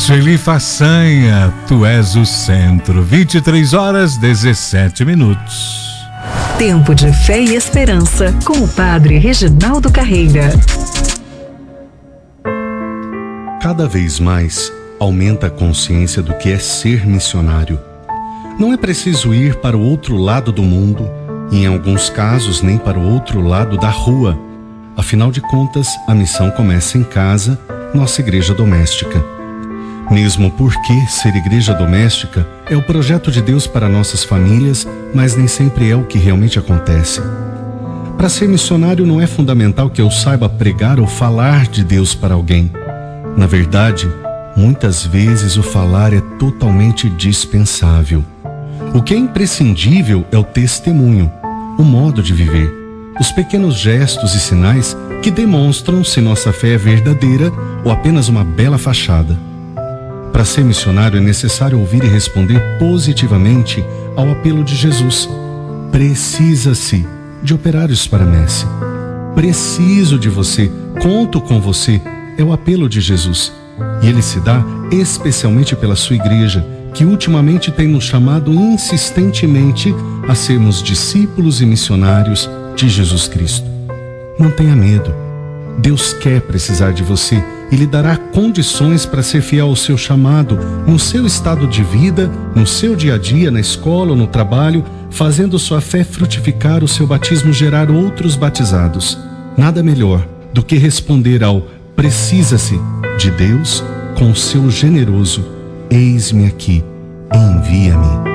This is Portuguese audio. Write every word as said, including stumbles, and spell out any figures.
Sueli Façanha, tu és o centro. vinte e três horas, dezessete minutos. Tempo de fé e esperança, com o padre Reginaldo Carreira. Cada vez mais aumenta a consciência do que é ser missionário. Não é preciso ir para o outro lado do mundo, e em alguns casos nem para o outro lado da rua. Afinal de contas, a missão começa em casa, nossa igreja doméstica. Mesmo porque ser igreja doméstica é o projeto de Deus para nossas famílias, mas nem sempre é o que realmente acontece. Para ser missionário não é fundamental que eu saiba pregar ou falar de Deus para alguém. Na verdade, muitas vezes o falar é totalmente dispensável. O que é imprescindível é o testemunho, o modo de viver, os pequenos gestos e sinais que demonstram se nossa fé é verdadeira ou apenas uma bela fachada. Para ser missionário é necessário ouvir e responder positivamente ao apelo de Jesus. Precisa-se de operários para a messe. Preciso de você, conto com você, é o apelo de Jesus. E ele se dá especialmente pela sua igreja, que ultimamente tem nos chamado insistentemente a sermos discípulos e missionários de Jesus Cristo. Não tenha medo. Deus quer precisar de você e lhe dará condições para ser fiel ao seu chamado, no seu estado de vida, no seu dia a dia, na escola ou no trabalho, fazendo sua fé frutificar, o seu batismo gerar outros batizados. Nada melhor do que responder ao precisa-se de Deus com o seu generoso eis-me aqui, envia-me.